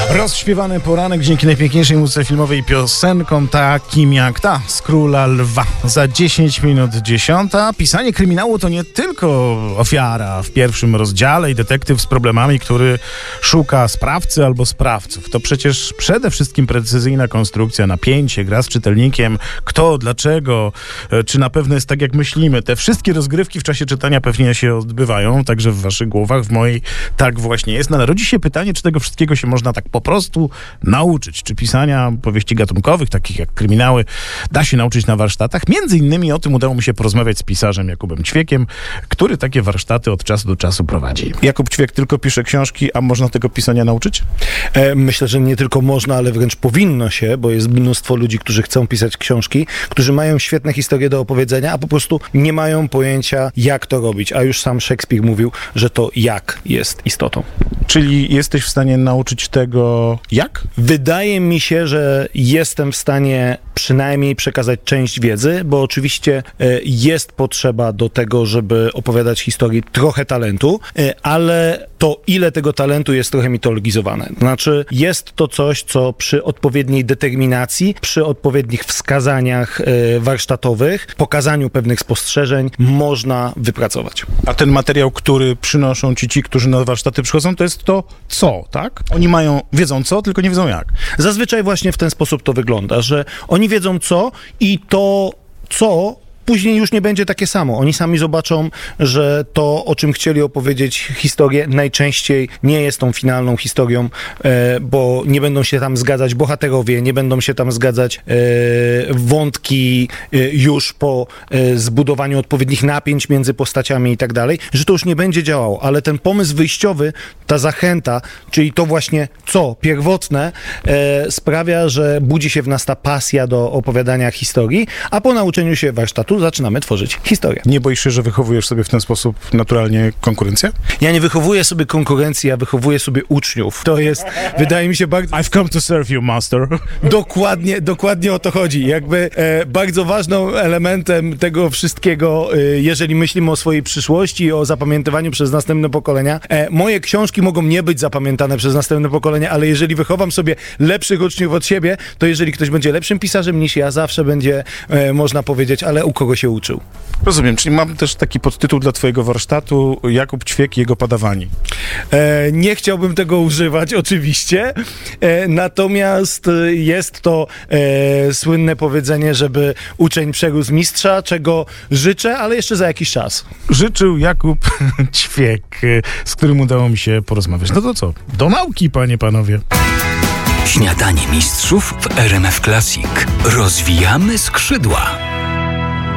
Rozśpiewany poranek dzięki najpiękniejszej muzyce filmowej, piosenkom takim jak ta z Króla Lwa. Za 10 minut 10. Pisanie kryminału to nie tylko ofiara w pierwszym rozdziale i detektyw z problemami, który szuka sprawcy albo sprawców. To przecież przede wszystkim precyzyjna konstrukcja, napięcie, gra z czytelnikiem, kto, dlaczego, czy na pewno jest tak jak myślimy. Te wszystkie rozgrywki w czasie czytania pewnie się odbywają, także w waszych głowach, w mojej tak właśnie jest. No, ale rodzi się pytanie, czy tego wszystkiego się można tak po prostu nauczyć. Czy pisania powieści gatunkowych, takich jak kryminały, da się nauczyć na warsztatach? Między innymi o tym udało mi się porozmawiać z pisarzem Jakubem Ćwiekiem, który takie warsztaty od czasu do czasu prowadzi. Jakub Ćwiek tylko pisze książki, a można tego pisania nauczyć? Myślę, że nie tylko można, ale wręcz powinno się, bo jest mnóstwo ludzi, którzy chcą pisać książki, którzy mają świetne historie do opowiedzenia, a po prostu nie mają pojęcia, jak to robić. A już sam Szekspir mówił, że to jak jest istotą. Czyli jesteś w stanie nauczyć tego jak? Wydaje mi się, że jestem w stanie przynajmniej przekazać część wiedzy, bo oczywiście jest potrzeba do tego, żeby opowiadać historii, trochę talentu, ale to ile tego talentu jest trochę mitologizowane. Znaczy jest to coś, co przy odpowiedniej determinacji, przy odpowiednich wskazaniach warsztatowych, pokazaniu pewnych spostrzeżeń można wypracować. A ten materiał, który przynoszą ci, którzy na warsztaty przychodzą, to jest to co, tak? Oni wiedzą co, tylko nie wiedzą jak. Zazwyczaj właśnie w ten sposób to wygląda, że oni wiedzą co i to co później już nie będzie takie samo. Oni sami zobaczą, że to, o czym chcieli opowiedzieć historię, najczęściej nie jest tą finalną historią, bo nie będą się tam zgadzać bohaterowie, nie będą się tam zgadzać wątki już po zbudowaniu odpowiednich napięć między postaciami i tak dalej, że to już nie będzie działało, ale ten pomysł wyjściowy, ta zachęta, czyli to właśnie co pierwotne, sprawia, że budzi się w nas ta pasja do opowiadania historii, a po nauczeniu się warsztatu zaczynamy tworzyć historię. Nie boisz się, że wychowujesz sobie w ten sposób naturalnie konkurencję? Ja nie wychowuję sobie konkurencji, ja wychowuję sobie uczniów. To jest, wydaje mi się, bardzo... I've come to serve you, master. Dokładnie o to chodzi. Jakby bardzo ważnym elementem tego wszystkiego, jeżeli myślimy o swojej przyszłości, o zapamiętywaniu przez następne pokolenia, moje książki mogą nie być zapamiętane przez następne pokolenia, ale jeżeli wychowam sobie lepszych uczniów od siebie, to jeżeli ktoś będzie lepszym pisarzem niż ja, zawsze będzie, można powiedzieć, ale u kogo się uczył. Rozumiem, czyli mam też taki podtytuł dla twojego warsztatu: Jakub Ćwiek i jego padawani. Nie chciałbym tego używać, oczywiście, natomiast jest to słynne powiedzenie, żeby uczeń przerósł mistrza, czego życzę, ale jeszcze za jakiś czas. Życzył Jakub Ćwiek, z którym udało mi się porozmawiać. No to co? Do nauki, panie, panowie. Śniadanie mistrzów w RMF Classic. Rozwijamy skrzydła.